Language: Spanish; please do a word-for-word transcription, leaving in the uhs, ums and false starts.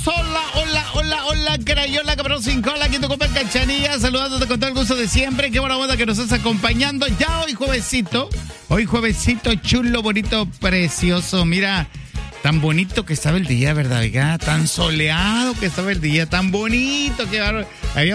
hola, hola, hola, hola, crayola, cabrón sin cola, aquí tu compa el Cachanilla, saludándote con todo el gusto de siempre. Qué buena onda que nos estás acompañando ya hoy juevesito, hoy juevesito chulo, bonito, precioso, mira, tan bonito que estaba el día, ¿verdad? Oiga, tan soleado que estaba el día, tan bonito que había